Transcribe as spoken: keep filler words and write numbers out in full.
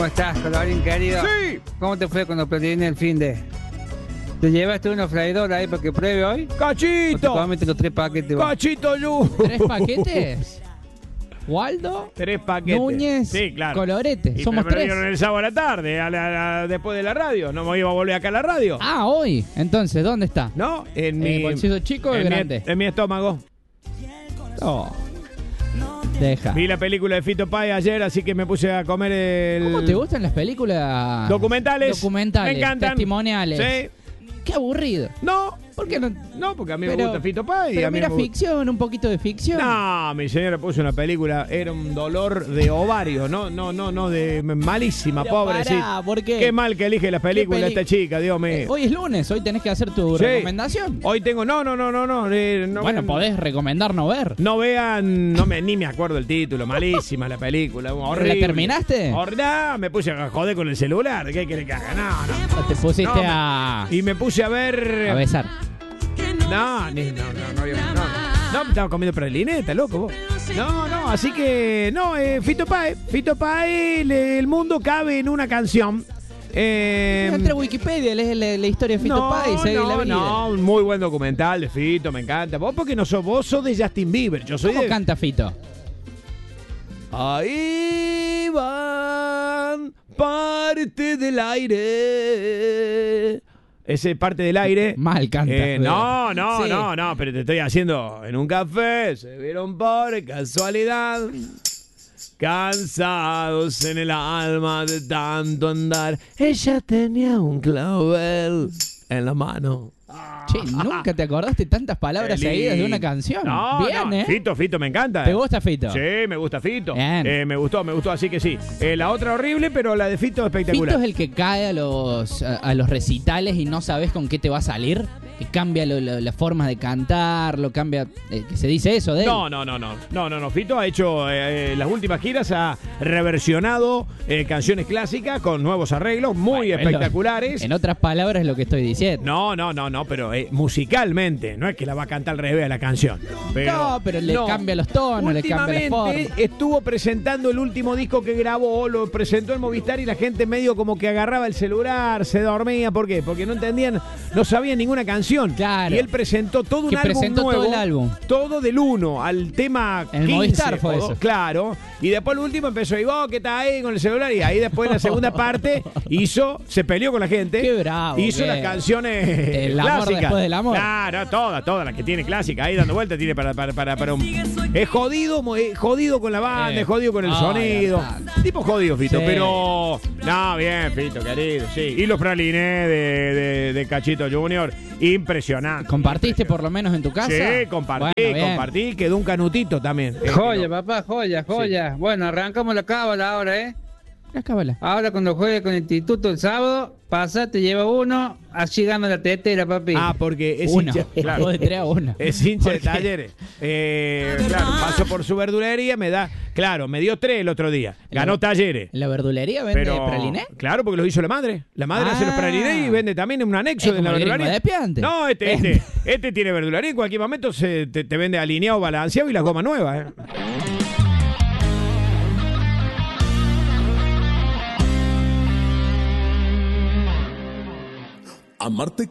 ¿Cómo estás, Colorín querido? Sí. ¿Cómo te fue cuando perdí el fin de...? ¿Te llevaste una freidora ahí para que pruebe hoy? ¡Cachito! ¿O te comiste los tres paquetes? vos? ¡Cachito, Lu! ¿Tres paquetes? Waldo, Tres paquetes. Núñez, Sí, claro. Colorete. Y Somos me lo tres. dieron el sábado a la tarde, a la- a la- después de la radio. No me iba a volver acá a la radio. Ah, hoy. Entonces, ¿dónde está? ¿No? En ¿En mi... el bolsillo chico o en grande? Mi, en mi estómago. Oh. Deja. Vi la película de Fito Páez ayer, así que me puse a comer el... ¿Cómo te gustan las películas? Documentales. Documentales. Me encantan. Testimoniales. Sí. Qué aburrido. No, ¿Por qué no? no, porque a mí me Pero- gusta Fito Páez. y Pero a mí mira no me gusta- ficción, un poquito de ficción. No, mi señora puso una película, era un dolor de ovario, no, no, no, no, de malísima, Pero pobre. pará, ¿por qué? Qué mal que elige la película peli- esta chica, Dios mío. Eh, hoy es lunes, hoy tenés que hacer tu Sí. recomendación. Hoy tengo, no, no, no, no, no, eh, no bueno, vean- podés recomendar no ver. No vean, no me, ni me acuerdo el título, malísima la película, horrible. ¿La terminaste? Hor- no, me puse a joder con el celular, ¿qué querés que haga? No, no. ¿O te pusiste No, me- a, Y me puse a ver... a besar? No, ni- no, no, no, había- no, no, no, me estaba comiendo pralineta, loco, vos. No, no, así que, no, eh, Fito Páez, Fito Páez, le- el mundo cabe en una canción. Eh, Entra a Wikipedia, lees la, la historia de Fito no, Páez y seguí no, la vida. no, un muy buen documental de Fito, me encanta. Vos porque no sos, vos sos de Justin Bieber, yo soy ¿Cómo de... canta Fito? Ahí van parte del aire. Ese parte del aire. Mal canta. Eh, no, no, Sí. no, no, pero te estoy haciendo en un café, se vieron por casualidad, cansados en el alma de tanto andar. Ella tenía un clavel en la mano. Che, ¿nunca te acordaste tantas palabras Qué seguidas de lindo. una canción? No, Bien, no, ¿eh? Fito, Fito, me encanta. ¿Te gusta Fito? Sí, me gusta Fito. Bien. Eh, me gustó, me gustó, así que sí. Eh, la otra horrible, pero la de Fito espectacular. Fito es el que cae a los, a, a los recitales y no sabes con qué te va a salir. Que cambia lo- lo- la forma de cantar, lo cambia. Eh, que se dice eso de él. No, no, no, no, no, no, no. Fito ha hecho eh, eh, las últimas giras, ha reversionado eh, canciones clásicas con nuevos arreglos muy Bueno, espectaculares. En otras palabras es lo que estoy diciendo. No, no, no, no, pero eh, musicalmente, no es que la va a cantar al revés a la canción. Pero, No, pero le cambia los tonos, le cambia la Últimamente forma. estuvo presentando el último disco que grabó, lo presentó en Movistar y la gente medio como que agarraba el celular, se dormía. ¿Por qué? Porque no entendían, no sabían ninguna canción. Claro. Y él presentó todo un Que álbum presentó nuevo. todo el álbum. Todo del uno al tema En el quince, Movistar fue o eso. dos, claro. Y después el último empezó, y vos que estás ahí con el celular. Y ahí después en la segunda parte hizo, se peleó con la gente. Qué bravo, Hizo qué. las canciones El amor clásicas. después del amor. Claro, todas, todas las que tiene clásicas. Ahí dando vueltas tiene para, para, para, para un... Es jodido, mo- es jodido con la banda, Eh. es jodido con el Ay, sonido. bastante. Tipo jodido, Fito, Sí. pero... No, bien, Fito, querido, sí. Y los pralinés de, de, de Cachito Junior, impresionante. ¿Compartiste por lo menos en tu casa? Sí, compartí, Bueno, bien. compartí. Quedó un canutito también. Eh, Joya, quedó. papá, joya, joya. Bueno, arrancamos la cábala ahora, ¿eh? La cábala. Ahora cuando juegue con el instituto el sábado, pasa, te lleva uno, así gana la tetera, papi. Ah, porque es Uno. hincha. Claro. Dos de tres a uno. Es hincha de ¿Por qué? Talleres. Eh, claro, paso por su verdulería, me da. Claro, me dio tres el otro día. Ganó Talleres. ¿En la verdulería vende Pero, praliné? claro, porque lo hizo la madre. La madre Ah. hace los pralinés y vende también en un anexo Es de la como el gringo verdulería. de Piante. No, este, este, este tiene verdulería. En cualquier momento se, te, te vende alineado, balanceado y las gomas nuevas. ¿eh? Amarte